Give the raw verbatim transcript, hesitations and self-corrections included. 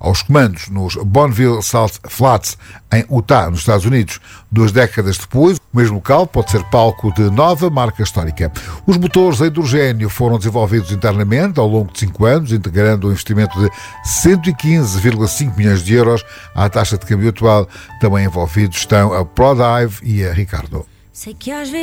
aos comandos nos Bonneville Salt Flats, em Utah, nos Estados Unidos. Duas décadas depois, o mesmo local pode ser palco de nova marca histórica. Os motores a hidrogênio foram desenvolvidos internamente ao longo de cinco anos, integrando um investimento de cento e quinze vírgula cinco milhões de euros à taxa de câmbio atual. Também envolvidos estão a Prodive e a Ricardo.